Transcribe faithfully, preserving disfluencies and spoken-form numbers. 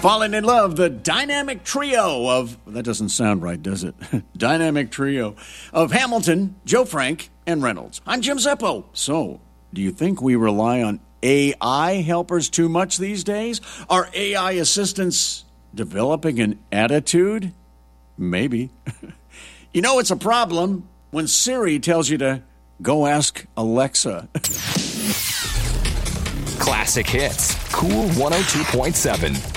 Falling in Love, the dynamic trio of, that doesn't sound right, does it? Dynamic trio of Hamilton, Joe Frank, and Reynolds. I'm Jim Zeppo. So, do you think we rely on A I helpers too much these days? Are A I assistants developing an attitude? Maybe. You know it's a problem when Siri tells you to go ask Alexa. Classic Hits, Cool one oh two point seven.